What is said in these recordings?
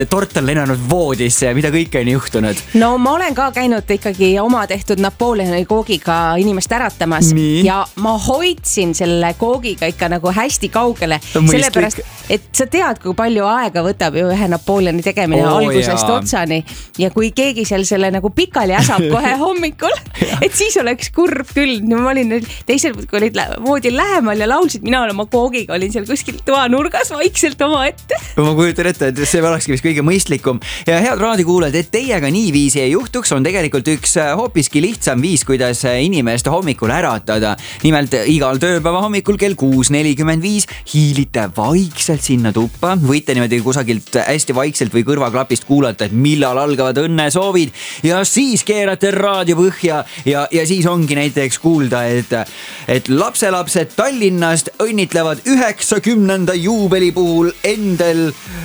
tort on lennanud voodisse ja mida kõike on juhtunud? No ma olen ka käinud ikkagi oma tehtud Napoleoni koogiga inimest äratamas. Nii. Ja ma hoidsin selle koogiga ikka nagu hästi kaugele. Sellepärast, et sa tead, kui palju aega võtab ju ühe Napoleoni tegemine algusest otsani. Ja kui keegi seal selle nagu pikali äsab kohe hommikul, et siis oleks kurb küll. No, ma olin teisel poolt, kui olid voodil lähemal ja laulsid, mina oma koogiga olin seal kuskil toa nurgas vaikselt oma ette. Ma kujutan ette, et see olekski vist kõige mõistlikum. Ja head raadikuulajad, et teiega niiviisi ei juhtuks, on tegelikult üks hoopiski lihtsam viis, kuidas inimest hommikul äratada. Nimelt igal tööpäeva hommikul kell 6:45 hiilite vaikselt sinna tuppa. Võite niimoodi kusagilt hästi vaikselt või kõrvaklapist kuulata, et millal algavad õnnesoovid ja siis keerate raadio põhja ja siis ongi näiteks kuulda, et lapselapsed Tallinnast õnnitlevad 90. juubeli puhul Endel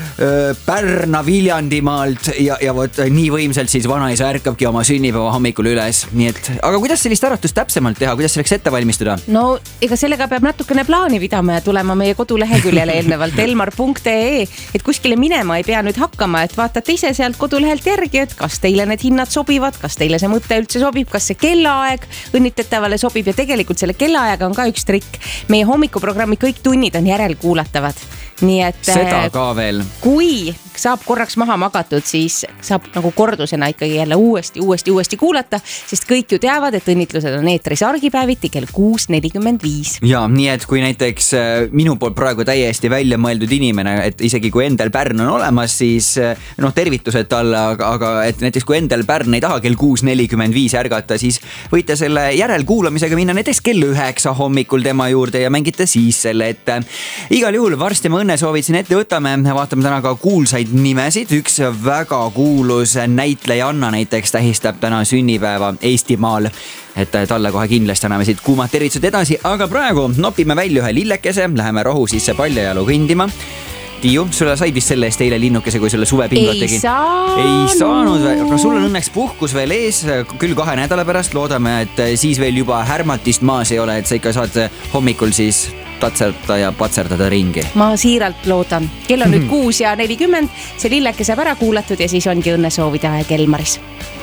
Pärna Viljandimaalt ja vot nii võimsalt siis vanaisa ärkabki oma sünnipäeva hommikul üles. Nii et, aga kuidas sellist äratust täpsemalt teha, kuidas selleks ette valmistuda? No ega sellega peab natukene plaani pidama ja tulema meie koduleheküljele eelnevalt elmar.ee, et kuskile minema ei pea nüüd hakkama, et vaatate ise sealt kodulehelt järgi, et kas teile need hinnad sobivad, kas teile see mõte üldse sobib, kas see kellaaeg õnnitletavale sobib ja tegelikult selle kellaaega on ka üks trikk. Meie hommikuprogrammi kõik tunnid on järelkuulatavad. Nii et seda ka veel. Kui saab korraks maha magatud, siis saab nagu kordusena ikkagi jälle uuesti kuulata, sest kõik ju teavad, et õnnitlused on eetris argipäeviti kell 6:45. Ja nii, et kui näiteks minu poolt praegu täiesti välja mõeldud inimene, et isegi kui Endel Pärn on olemas, siis tervitused talle, aga et näiteks kui Endel Pärn ei taha kell 6:45 ärgata, siis võite selle järelkuulamisega minna näiteks kell 9 hommikul tema juurde ja mängite siis selle ette. Igal juhul varsti me õnnesoovid siin ette võtame, vaatame täna ka kuulsaid nimesid. Üks väga kuulus näitlejanna näiteks tähistab täna sünnipäeva Eestimaal, et talle kohe kindlasti anname siit kuumad tervitused edasi, aga praegu nopime välja ühe lillekese, läheme rohu sisse Paljajalu kõndima. Tiiu, sulle said vist selle eest eile linnukese, kui sulle suvepingot tegin? Ei saanud, aga sul on õnneks puhkus veel ees, küll 2 nädala pärast, loodame, et siis veel juba härmatist maas ei ole, et sa ikka saad hommikul siis tatserda ja patserdada ringi. Ma siiralt loodan. Kell on nüüd 6:40, see lilleke saab ära kuulatud ja siis ongi õnnesoovide aeg Elmaris.